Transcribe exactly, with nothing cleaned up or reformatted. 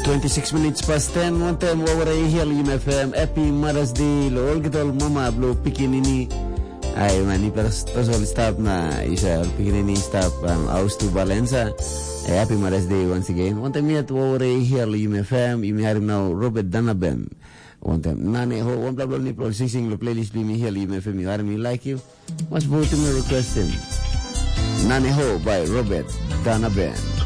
twenty-six minutes past ten. One time over here U M F M. Happy Mother's Day. All get all mama blow pikinini. Ay mani pers personal staff na isa pikinini staff um, aus to Valenza. Eh, happy Mother's Day once again. One time here to over here U M F M. You may have now Robert Danaben. One time nane ho one blah blah ni pro sing the playlist be me here U M F M. You are me like you. Must vote me request him. Nane ho by Robert Danaben.